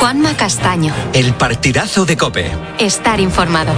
Juanma Castaño. El partidazo de COPE. Estar informado.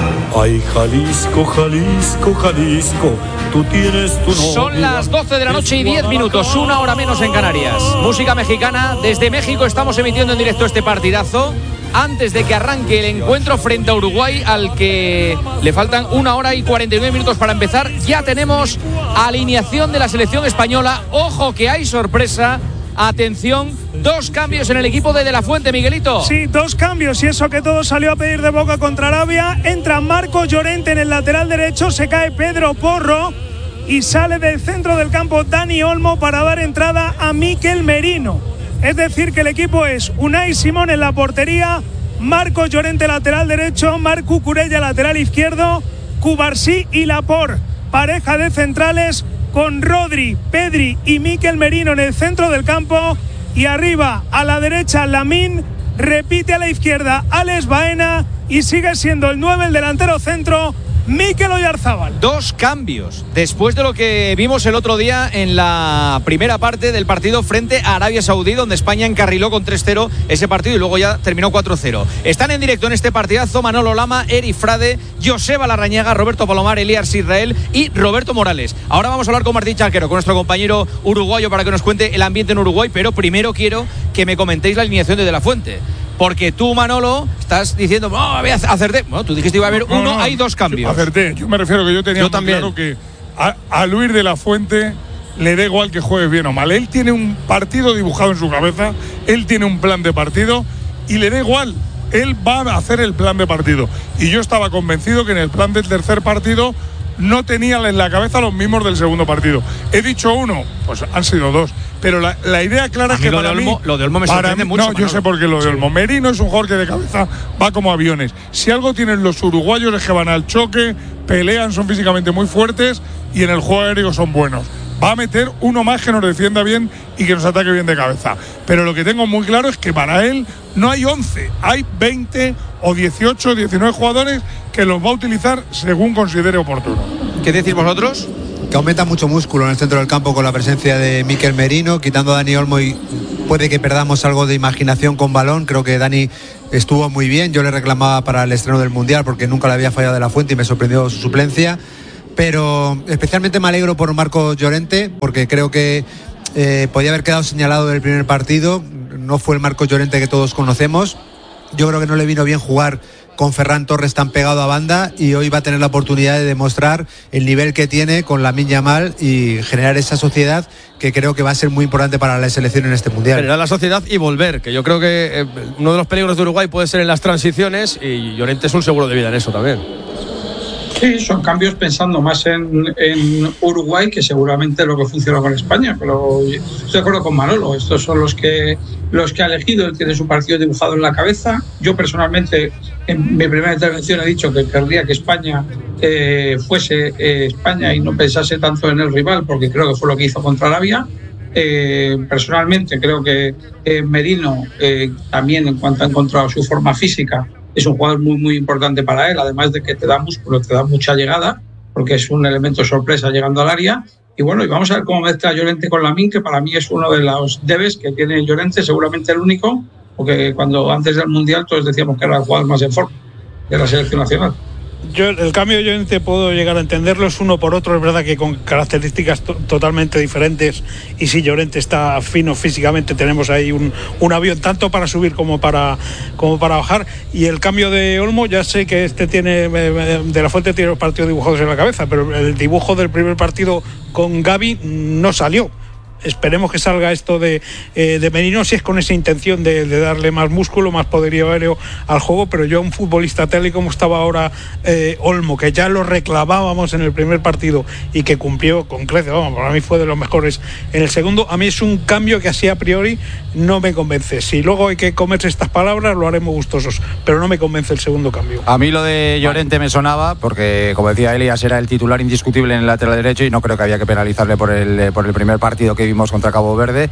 Ay, Jalisco, Jalisco, Jalisco, tú tienes tu novia. Son las 12 de la noche y 10 minutos, una hora menos en Canarias. Música mexicana. Desde México estamos emitiendo en directo este partidazo antes de que arranque el encuentro frente a Uruguay, al que le faltan 1 hora y 49 minutos para empezar. Ya tenemos alineación de la selección española. Ojo que hay sorpresa. Atención, 2 cambios en el equipo de la Fuente, Miguelito. Sí, 2 cambios, y eso que todo salió a pedir de boca contra Arabia. Entra Marcos Llorente en el lateral derecho, se cae Pedro Porro y sale del centro del campo Dani Olmo para dar entrada a Mikel Merino. Es decir, que el equipo es Unai Simón en la portería, Marcos Llorente lateral derecho, Marc Cucurella lateral izquierdo, Cubarsí y Laporte, pareja de centrales, con Rodri, Pedri y Mikel Merino en el centro del campo, y arriba a la derecha Lamine, repite a la izquierda Alex Baena y sigue siendo el 9 el delantero centro Mikel Oyarzábal. 2 cambios después de lo que vimos el otro día en la primera parte del partido frente a Arabia Saudí, donde España encarriló con 3-0 ese partido y luego ya terminó 4-0. Están en directo en este partidazo Manolo Lama, Eri Frade, Joseba Larrañaga, Roberto Palomar, Elías Israel y Roberto Morales. Ahora vamos a hablar con Martín Charquero, con nuestro compañero uruguayo, para que nos cuente el ambiente en Uruguay, pero primero quiero que me comentéis la alineación de la Fuente. Porque tú, Manolo, estás diciendo, acerté. Bueno, tú dijiste que iba a haber uno, hay 2 cambios. Acerté. Yo me refiero que yo tenía también claro que a Luis de la Fuente le da igual que juegues bien o mal. Él tiene un partido dibujado en su cabeza, él tiene un plan de partido y le da igual. Él va a hacer el plan de partido. Y yo estaba convencido que en el plan del tercer partido no tenía en la cabeza los mismos del segundo partido. He dicho 1, pues han sido 2. Pero la idea clara es que para mí… Lo de Olmo me sorprende mucho. No, yo sé por qué lo de Olmo. Merino es un jugador que de cabeza va como aviones. Si algo tienen los uruguayos es que van al choque, pelean, son físicamente muy fuertes y en el juego aéreo son buenos. Va a meter uno más que nos defienda bien y que nos ataque bien de cabeza. Pero lo que tengo muy claro es que para él no hay 11, hay 20 o 18, 19 jugadores que los va a utilizar según considere oportuno. ¿Qué decís vosotros? Que aumenta mucho músculo en el centro del campo con la presencia de Mikel Merino, quitando a Dani Olmo, y puede que perdamos algo de imaginación con balón. Creo que Dani estuvo muy bien, yo le reclamaba para el estreno del Mundial porque nunca le había fallado de la Fuente y me sorprendió su suplencia, pero especialmente me alegro por Marcos Llorente porque creo que podía haber quedado señalado del primer partido. No fue el Marcos Llorente que todos conocemos. Yo creo que no le vino bien jugar con Ferran Torres tan pegado a banda, y hoy va a tener la oportunidad de demostrar el nivel que tiene con Lamine Yamal y generar esa sociedad que creo que va a ser muy importante para la selección en este Mundial. Generar la sociedad y volver, que yo creo que uno de los peligros de Uruguay puede ser en las transiciones, y Llorente es un seguro de vida en eso también. Sí, son cambios pensando más en Uruguay que seguramente lo que funciona con España, pero estoy de acuerdo con Manolo. Estos son los que ha elegido. Él tiene su partido dibujado en la cabeza. Yo personalmente en mi primera intervención he dicho que querría que España fuese España y no pensase tanto en el rival, porque creo que fue lo que hizo contra Arabia. Personalmente creo que Merino también, en cuanto ha encontrado su forma física, es un jugador muy muy importante para él, además de que te da músculo, te da mucha llegada, porque es un elemento sorpresa llegando al área. Y bueno, y vamos a ver cómo mezcla Llorente con Lamine, que para mí es uno de los debes que tiene Llorente, seguramente el único, porque cuando antes del Mundial todos decíamos que era el jugador más en forma de la selección nacional. Yo el cambio de Llorente puedo llegar a entenderlo, es uno por otro, es verdad que con características totalmente diferentes, y si Llorente está fino físicamente tenemos ahí un avión tanto para subir como para bajar. Y el cambio de Olmo, ya sé que tiene de la Fuente tiene los partidos dibujados en la cabeza, pero el dibujo del primer partido con Gavi no salió. Esperemos que salga esto de Merino, si es con esa intención de darle más músculo, más poderío aéreo al juego. Pero yo, un futbolista tal y como estaba ahora Olmo, que ya lo reclamábamos en el primer partido y que cumplió con creces, para mí fue de los mejores en el segundo, a mí es un cambio que así a priori no me convence. Si luego hay que comerse estas palabras, lo haremos gustosos, pero no me convence el segundo cambio. A mí lo de Llorente me sonaba porque, como decía Elías, era el titular indiscutible en el lateral derecho y no creo que había que penalizarle por el primer partido que vimos contra Cabo Verde.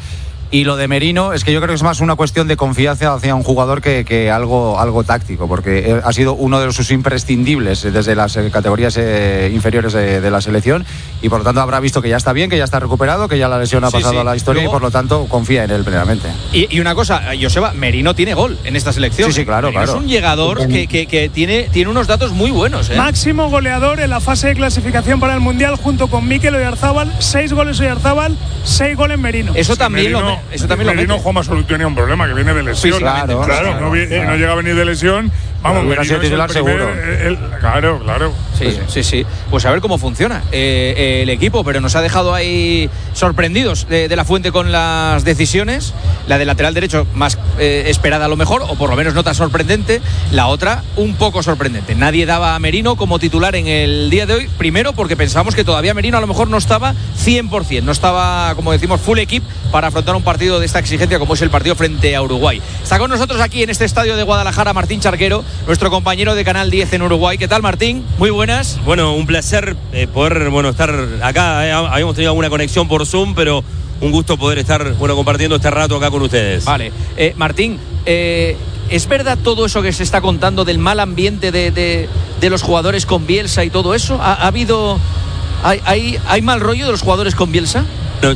Y lo de Merino es que yo creo que es más una cuestión de confianza hacia un jugador que algo táctico, porque ha sido uno de sus imprescindibles desde las categorías inferiores de la selección, y por lo tanto habrá visto que ya está bien, que ya está recuperado, que ya la lesión ha pasado a la historia. Luego, y por lo tanto confía en él plenamente. Y una cosa, Joseba, Merino tiene gol en esta selección. Sí, claro. Es un llegador que tiene unos datos muy buenos. Máximo goleador en la fase de clasificación para el Mundial junto con Mikel Oyarzabal. 6 goles Oyarzabal, 6 goles Merino. Eso también Merino, Juanma, solo tenía un problema, que viene de lesión. Claro. No llega a venir de lesión. Vamos, hubiera sido titular seguro. Claro. Sí. Pues a ver cómo funciona el equipo, pero nos ha dejado ahí sorprendidos de la Fuente con las decisiones. La del lateral derecho más esperada a lo mejor, o por lo menos no tan sorprendente. La otra un poco sorprendente. Nadie daba a Merino como titular en el día de hoy. Primero porque pensábamos que todavía Merino a lo mejor no estaba 100%, no estaba, como decimos, full equip para afrontar un partido de esta exigencia como es el partido frente a Uruguay. Está con nosotros aquí en este estadio de Guadalajara Martín Charquero, nuestro compañero de Canal 10 en Uruguay. ¿Qué tal, Martín? Muy buenas. Bueno, un placer poder estar acá. Habíamos tenido alguna conexión por Zoom, pero un gusto poder estar compartiendo este rato acá con ustedes. Vale. Martín, ¿es verdad todo eso que se está contando del mal ambiente de los jugadores con Bielsa y todo eso? ¿Ha habido... ¿Hay mal rollo de los jugadores con Bielsa? No,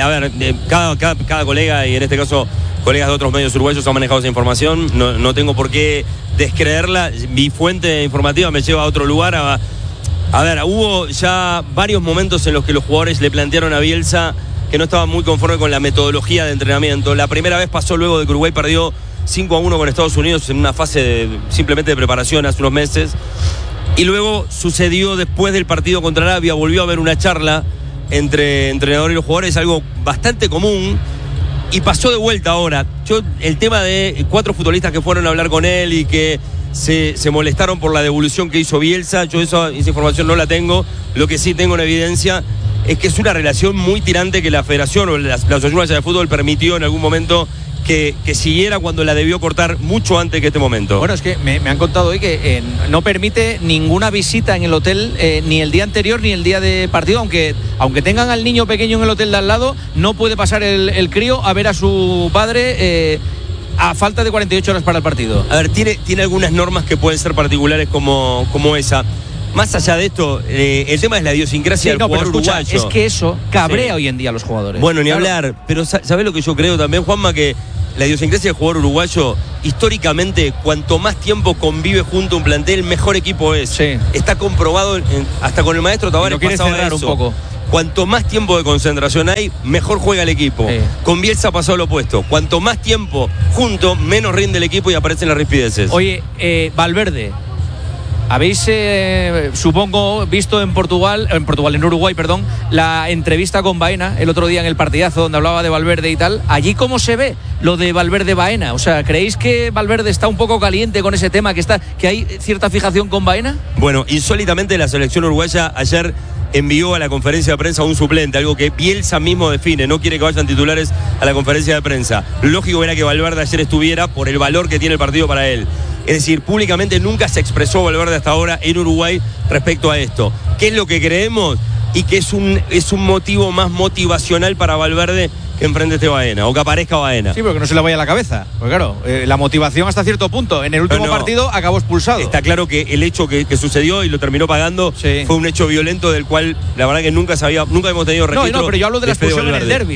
cada colega, y en este caso colegas de otros medios uruguayos, han manejado esa información. No tengo por qué descreerla. Mi fuente informativa me lleva a otro lugar. A ver, hubo ya varios momentos en los que los jugadores le plantearon a Bielsa que no estaban muy conformes con la metodología de entrenamiento. La primera vez pasó luego de que Uruguay perdió 5-1 con Estados Unidos en una fase simplemente de preparación hace unos meses. Y luego sucedió después del partido contra Arabia, volvió a haber una charla entre entrenador y los jugadores, algo bastante común, y pasó de vuelta ahora. El tema de 4 futbolistas que fueron a hablar con él y que se molestaron por la devolución que hizo Bielsa, yo esa información no la tengo. Lo que sí tengo en evidencia es que es una relación muy tirante que la Federación o la Asociación de Fútbol permitió en algún momento que siguiera cuando la debió cortar mucho antes que este momento. Bueno, es que me han contado hoy que no permite ninguna visita en el hotel, ni el día anterior ni el día de partido, aunque tengan al niño pequeño en el hotel de al lado, no puede pasar el crío a ver a su padre a falta de 48 horas para el partido. A ver, tiene algunas normas que pueden ser particulares como esa. Más allá de esto, el tema es la idiosincrasia del jugador uruguayo. Es que eso cabrea hoy en día a los jugadores. Bueno, ni hablar, pero ¿sabés lo que yo creo también, Juanma? Que la idiosincrasia del jugador uruguayo, históricamente, cuanto más tiempo convive junto a un plantel, mejor equipo es. Sí. Está comprobado, hasta con el maestro Tavares pasaba eso. Un poco. Cuanto más tiempo de concentración hay, mejor juega el equipo. Sí. Con Bielsa pasó lo opuesto. Cuanto más tiempo junto, menos rinde el equipo y aparecen las rispideces. Oye, Valverde, habéis, supongo, visto en Uruguay, la entrevista con Baena el otro día en el partidazo donde hablaba de Valverde y tal. ¿Allí cómo se ve lo de Valverde-Baena? O sea, ¿creéis que Valverde está un poco caliente con ese tema, que hay cierta fijación con Baena? Bueno, insólitamente la selección uruguaya ayer envió a la conferencia de prensa a un suplente, algo que Bielsa mismo define, no quiere que vayan titulares a la conferencia de prensa. Lógico era que Valverde ayer estuviera por el valor que tiene el partido para él. Es decir, públicamente nunca se expresó Valverde hasta ahora en Uruguay respecto a esto. ¿Qué es lo que creemos? Y que es un motivo más motivacional para Valverde que enfrente este Baena, o que aparezca Baena. Sí, pero que no se le vaya a la cabeza. Porque claro, la motivación hasta cierto punto. En el último partido acabó expulsado. Está claro que el hecho que sucedió y lo terminó pagando fue un hecho violento del cual la verdad que nunca hemos tenido registro. No, pero yo hablo de la expulsión en el derbi,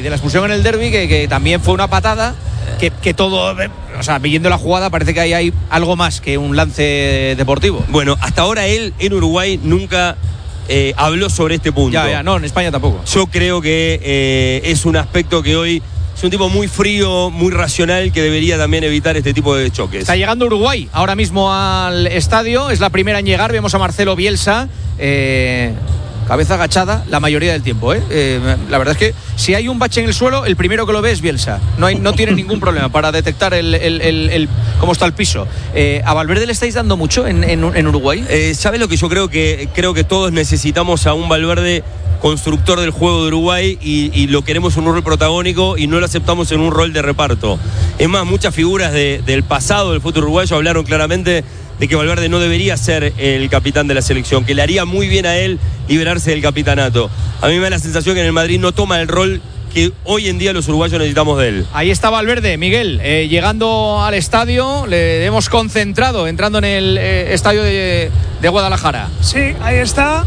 que también fue una patada. Que todo, o sea, viendo la jugada parece que hay algo más que un lance deportivo. Bueno, hasta ahora él en Uruguay nunca habló sobre este punto. Ya, no, en España tampoco. Yo creo que es un aspecto que hoy es un tipo muy frío, muy racional, que debería también evitar este tipo de choques. Está llegando Uruguay ahora mismo al estadio, es la primera en llegar. Vemos a Marcelo Bielsa, cabeza agachada la mayoría del tiempo, la verdad es que si hay un bache en el suelo, el primero que lo ve es Bielsa. No tiene ningún problema para detectar cómo está el piso. ¿A Valverde le estáis dando mucho en Uruguay? ¿Sabes lo que yo creo que todos necesitamos a un Valverde constructor del juego de Uruguay y lo queremos en un rol protagónico y no lo aceptamos en un rol de reparto? Es más, muchas figuras del pasado del fútbol uruguayo hablaron claramente de que Valverde no debería ser el capitán de la selección, que le haría muy bien a él liberarse del capitanato. A mí me da la sensación que en el Madrid no toma el rol que hoy en día los uruguayos necesitamos de él. Ahí está Valverde, Miguel, llegando al estadio, le hemos concentrado, entrando en el estadio de Guadalajara. Sí, ahí está.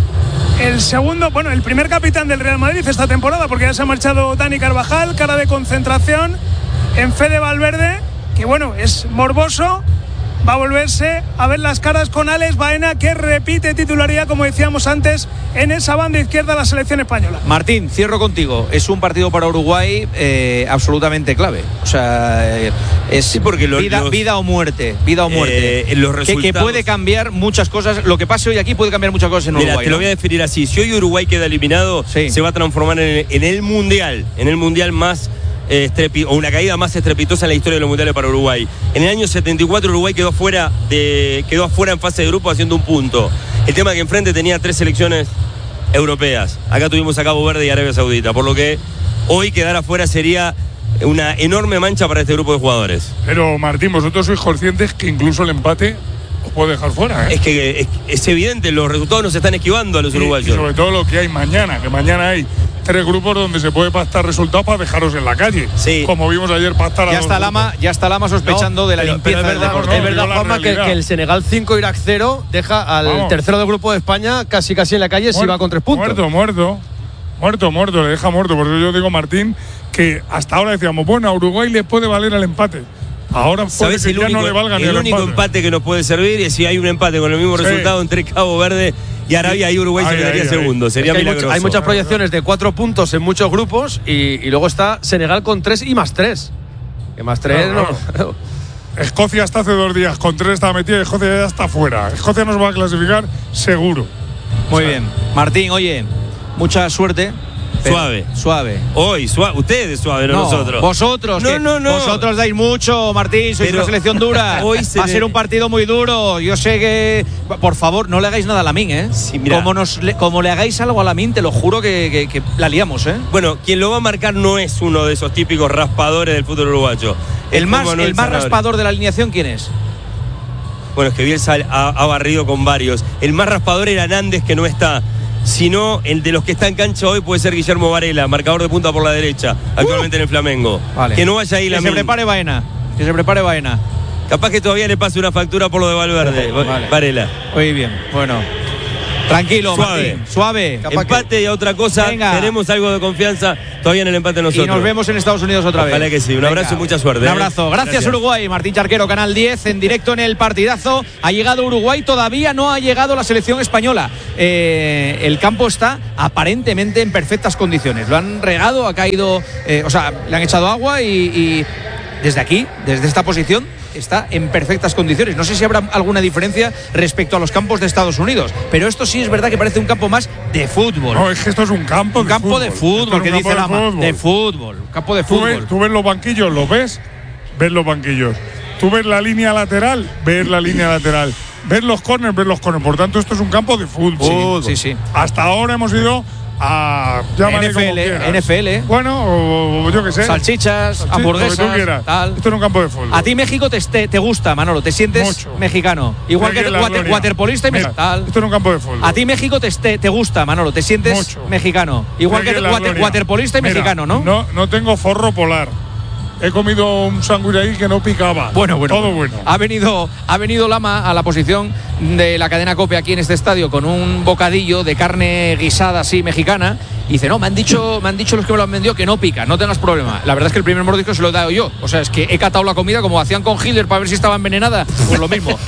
El primer capitán del Real Madrid esta temporada, porque ya se ha marchado Dani Carvajal, cara de concentración en Fede Valverde, que bueno, es morboso. Va a volverse a ver las caras con Alex Baena, que repite titularidad, como decíamos antes, en esa banda izquierda de la selección española. Martín, cierro contigo. Es un partido para Uruguay absolutamente clave. O sea, es sí, porque vida o muerte. Vida o muerte. Los resultados... que puede cambiar muchas cosas. Lo que pase hoy aquí puede cambiar muchas cosas en Uruguay. Mira, te lo voy a definir así. Si hoy Uruguay queda eliminado, se va a transformar en el mundial más... o una caída más estrepitosa en la historia de los mundiales para Uruguay. En el año 74 Uruguay quedó afuera en fase de grupo haciendo un punto. El tema es que enfrente tenía 3 selecciones europeas. Acá tuvimos a Cabo Verde y Arabia Saudita, por lo que hoy quedar afuera sería una enorme mancha para este grupo de jugadores. Pero Martín, vosotros sois conscientes que incluso el empate os puede dejar fuera, ¿eh? Es que es evidente, los resultados nos están esquivando a los uruguayos. Y sobre todo lo que hay mañana, que mañana hay 3 grupos donde se puede pactar resultados para dejaros en la calle. Sí. Como vimos ayer pactar a ya está Lama sospechando de la limpieza del deporte. Es verdad, Juanma, que el Senegal 5, Irak 0 deja al tercero del grupo de España casi en la calle si va con 3 puntos. Muerto, le deja muerto. Por eso yo digo, Martín, que hasta ahora decíamos, bueno, a Uruguay le puede valer el empate. Ahora puede que ya no le valga ni el único empate que nos puede servir es si hay un empate con el mismo resultado entre Cabo Verde y Arabia, y Uruguay se quedaría segundo. Sería milagroso. Hay muchas proyecciones de 4 puntos en muchos grupos y luego está Senegal con 3 y más 3. Que más 3 no. Escocia hasta hace 2 días con 3 estaba metida y Escocia ya está fuera. Escocia nos va a clasificar seguro. Muy bien. Martín, oye, mucha suerte. Suave. Hoy, ustedes suave, no nosotros. Vosotros. No. Vosotros dais mucho, Martín. Sois una selección dura. Hoy va a ser un partido muy duro. Yo sé que. Por favor, no le hagáis nada a Lamín, ¿eh? Sí, mira. Como le hagáis algo a Lamín, te lo juro que la liamos, ¿eh? Bueno, quien lo va a marcar no es uno de esos típicos raspadores del fútbol uruguayo. El más raspador de la alineación, ¿quién es? Bueno, es que Bielsa ha barrido con varios. El más raspador era Nández, que no está. Sino el de los que está en cancha hoy puede ser Guillermo Varela, marcador de punta por la derecha, actualmente en el Flamengo. Vale. Que no vaya ahí Que se prepare Baena. Capaz que todavía le pase una factura por lo de Valverde. Vale. Varela. Muy bien, bueno. Tranquilo, suave. Empate y a otra cosa. Venga. Tenemos algo de confianza todavía en el empate nosotros. Y nos vemos en Estados Unidos otra vez. Ojalá que sí. Un abrazo y mucha suerte. Un abrazo. Gracias Uruguay. Martín Charquero, Canal 10, en directo en el partidazo. Ha llegado Uruguay, todavía no ha llegado la selección española. El campo está aparentemente en perfectas condiciones. Lo han regado, ha caído, le han echado agua y desde aquí, desde esta posición, está en perfectas condiciones. No sé si habrá alguna diferencia respecto a los campos de Estados Unidos, pero esto sí es verdad que parece un campo más de fútbol. No, es que esto es un campo de fútbol, que dice Lama. De fútbol, campo de fútbol. Tú ves los banquillos, ¿lo ves? Ves los banquillos. Tú ves la línea lateral, ves la línea lateral. Ves los corners, ves los corners. Por tanto, esto es un campo de fútbol. Sí. Hasta ahora hemos ido a NFL. Bueno, o yo qué sé. Salchichas, hamburguesas, lo que tú quieras. Tal. Esto es un campo de fútbol. A ti México te gusta, Manolo, te sientes mucho mexicano. Igual que waterpolista y tal. Esto es un campo de fútbol. A ti México te gusta, Manolo, te sientes mucho mexicano. Igual que waterpolista y mexicano, ¿no? No tengo forro polar. He comido un sándwich ahí que no picaba. Bueno. Todo bueno. Ha venido Lama a la posición de la cadena COPE aquí en este estadio con un bocadillo de carne guisada así mexicana. Y dice, no, me han dicho los que me lo han vendido que no pica, no tengas problema. La verdad es que el primer mordisco se lo he dado yo. O sea, es que he catado la comida como hacían con Hitler para ver si estaba envenenada. Pues lo mismo.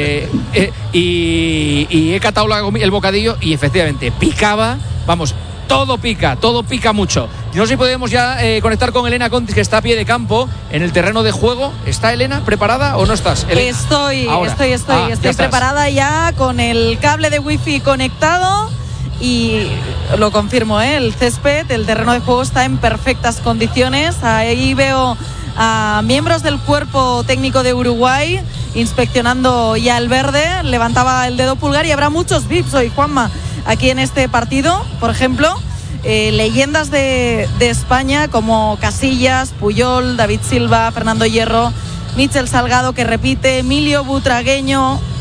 Y he catado el bocadillo y efectivamente picaba, vamos. Todo pica mucho. No sé si podemos ya conectar con Elena Contis, que está a pie de campo en el terreno de juego. ¿Está Elena preparada o no estás, Elena? Estoy preparada ya con el cable de wifi conectado y lo confirmo, el césped, el terreno de juego está en perfectas condiciones. Ahí veo a miembros del cuerpo técnico de Uruguay inspeccionando ya el verde. Levantaba el dedo pulgar y habrá muchos VIPs hoy, Juanma, aquí en este partido. Por ejemplo, leyendas de España como Casillas, Puyol, David Silva, Fernando Hierro, Michel Salgado, que repite, Emilio Butragueño,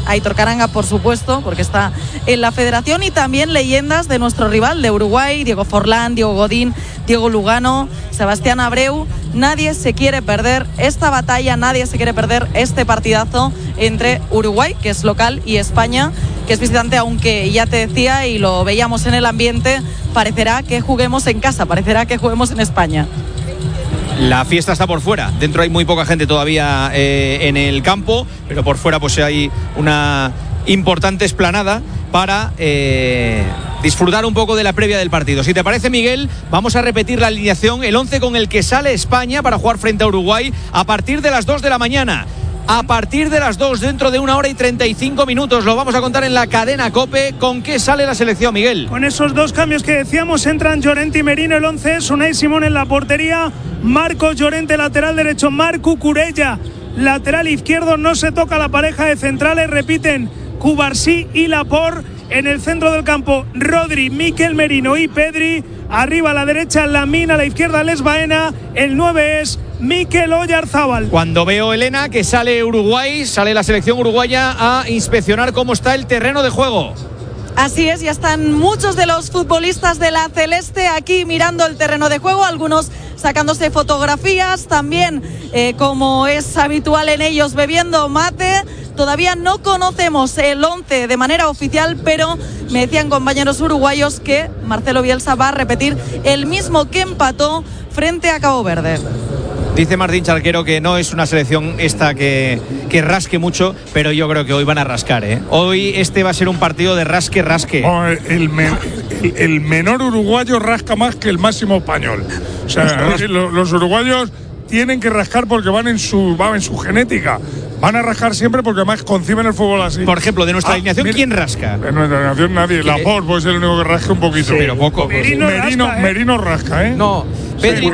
Aitor Caranga, por supuesto, porque está en la federación, y también leyendas de nuestro rival de Uruguay, Diego Forlán, Diego Godín, Diego Lugano, Sebastián Abreu. Nadie se quiere perder esta batalla, nadie se quiere perder este partidazo entre Uruguay, que es local, y España, que es visitante, aunque ya te decía y lo veíamos en el ambiente, parecerá que juguemos en casa, parecerá que juguemos en España. La fiesta está por fuera, dentro hay muy poca gente todavía en el campo, pero por fuera pues hay una importante explanada para disfrutar un poco de la previa del partido. Si te parece, Miguel, vamos a repetir la alineación, el 11 con el que sale España para jugar frente a Uruguay a partir de las 2 de la mañana. A partir de las 2, dentro de 1 hora y 35 minutos, lo vamos a contar en la cadena COPE. ¿Con qué sale la selección, Miguel? Con esos dos cambios que decíamos, entran Llorente y Merino, el 11 es Unai Simón en la portería, Marcos Llorente lateral derecho, Marc Cucurella lateral izquierdo, no se toca la pareja de centrales, repiten Cubarsí y Laporte. En el centro del campo, Rodri, Mikel Merino y Pedri. Arriba a la derecha, Lamine, a la izquierda, Les Baena. El 9 es Mikel Oyarzábal. Cuando veo, Elena, que sale Uruguay, sale la selección uruguaya a inspeccionar cómo está el terreno de juego. Así es, ya están muchos de los futbolistas de la Celeste aquí mirando el terreno de juego, algunos sacándose fotografías, también como es habitual en ellos, bebiendo mate. Todavía no conocemos el 11 de manera oficial, pero me decían compañeros uruguayos que Marcelo Bielsa va a repetir el mismo que empató frente a Cabo Verde. Dice Martín Charquero que no es una selección esta que rasque mucho, pero yo creo que hoy van a rascar, ¿eh? Hoy este va a ser un partido de rasque. Oh, el menor uruguayo rasca más que el máximo español. O sea, los uruguayos tienen que rascar porque van en su genética. Van a rascar siempre porque además conciben el fútbol así. Por ejemplo, de nuestra alineación, ¿quién rasca? De nuestra alineación nadie. Laporte puede ser el único que rasca un poquito. Sí, pero poco. Merino rasca, ¿eh? No. Pedri,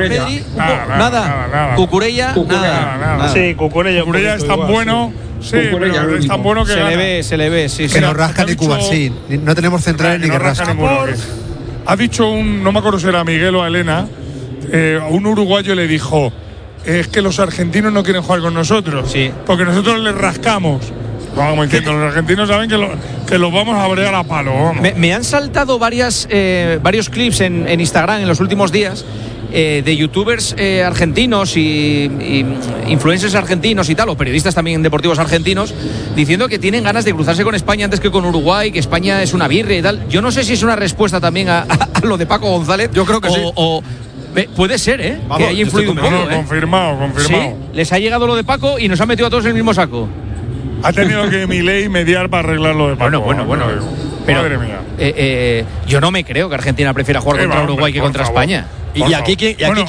nada. Cucurella, nada. Sí, Cucurella es tan bueno. Sí, pero es tan bueno que se le ve, sí. Que no rasca ni Cubarsí. No tenemos centrales ni que rascan. Ha dicho no me acuerdo si era Miguel o a Elena, un uruguayo le dijo: es que los argentinos no quieren jugar con nosotros, sí, porque nosotros les rascamos. Vamos diciendo, los argentinos saben que los vamos a bregar a palo. Me han saltado varios clips en Instagram en los últimos días de youtubers argentinos y influencers argentinos y tal, o periodistas también deportivos argentinos, diciendo que tienen ganas de cruzarse con España antes que con Uruguay, que España es una birria y tal. Yo no sé si es una respuesta también a lo de Paco González. Yo creo que sí. Puede ser, Vamos, que haya influido un poco. Confirmado. Sí, les ha llegado lo de Paco y nos ha metido a todos en el mismo saco. Ha tenido que Milei mediar para arreglar lo de Paco. Bueno. Pero, madre mía. Yo no me creo que Argentina prefiera jugar contra Uruguay que contra España. Y aquí